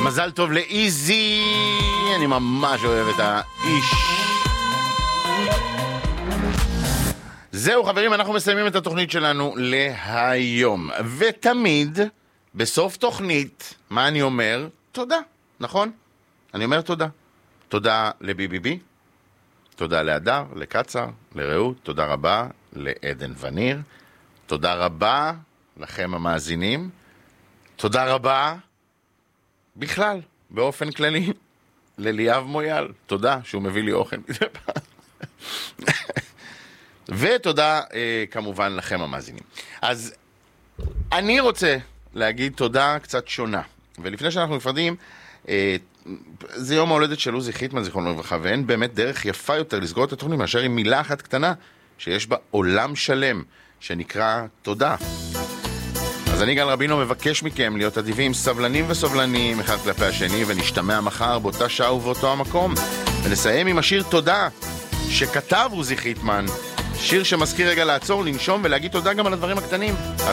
מזל טוב לאיזי, אני ממש אוהב את האיש. זהו חברים, אנחנו מסיימים את התוכנית שלנו להיום. ותמיד בסוף תוכנית, מה אני אומר? תודה, נכון? אני אומר תודה. תודה לביביבי, תודה להדר, לקצר, לרעות, תודה רבה לעדן וניר, תודה רבה לכם המאזינים, תודה רבה בכלל, באופן כללי, לליאב מויאל, תודה שהוא מביא לי אוכל מדי פעם. ותודה כמובן לכם המאזינים. אז אני רוצה להגיד תודה קצת שונה, ולפני שאנחנו נפרדים, זה יום ההולדת של עוזי חיטמן, זיכרונו לברכה, ואין באמת דרך יפה יותר לסגור את התוכנית מאשר עם מילה אחת קטנה שיש בה עולם שלם שנקרא תודה. אז אני גל רבינו מבקש מכם להיות אדיבים, סבלנים וסובלנים אחד כלפי השני, ונשתמע מחר באותה שעה ובאותו המקום, ונסיים עם השיר תודה שכתב עוזי חיטמן, שיר שמזכיר רגע לעצור, לנשום ולהגיד תודה גם על הדברים הקטנים.